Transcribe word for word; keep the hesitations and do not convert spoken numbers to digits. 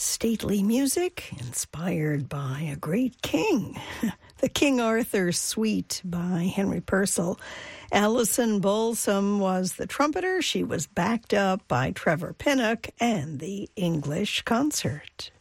stately music inspired by a great king. The King Arthur Suite by Henry Purcell. Alison Balsam was the trumpeter. She was backed up by Trevor Pinnock and the English Concert.